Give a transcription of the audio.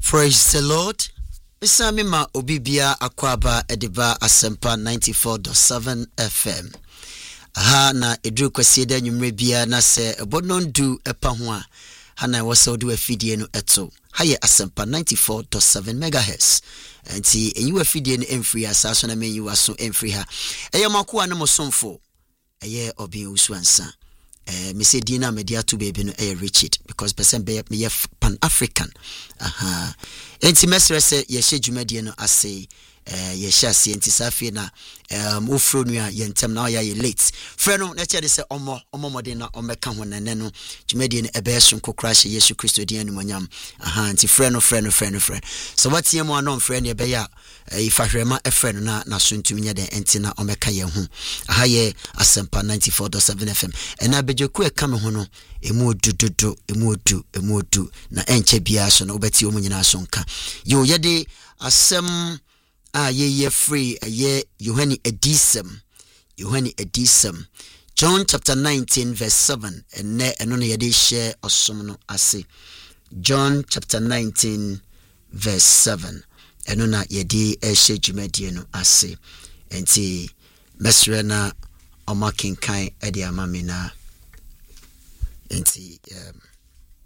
Praise the Lord. Misami ma obibia akwaba ediba asempa 94.7 FM. Aha na edru kwasi da nwumre bia na se ebonondu epa ho a hana wose odu afidie no eto. Haye asempa 94.7 MHz. Enti enyi afidie no emfree asaso na menyi waso emfree ha. Eye makoa na mosomfo. Eye obi usuansa. Me say Dina media to baby no Richard because person be Pan African. Aha. Enti mesre se ye hye dwumade no ase ye hye ase enti safi na ofro nu a ye ntem na ya ye late. Frɛ no na kyerɛ se omo modern na omeka ho nene no dwumade no ebe so kokra hye Yesu Kristo din anumonyam. Aha enti frɛ no. So what ye mo anon frɛ no ebe ya if ahwema efrɛ no na so ntumi nya den enti na omeka ye ho. Aha ye asempa 94.7 FM. Ena bejoku e ka me ho no emu odu na enche bia so no obeti omu nyina so nka yo yede asem a ye free ye Yohani Edisem John chapter 19 verse 7 ene eno ne yede share osom no ase John chapter 19 verse 7 eno na yede share dwumadie no ase enti mesre na omakenkan ede amamina enti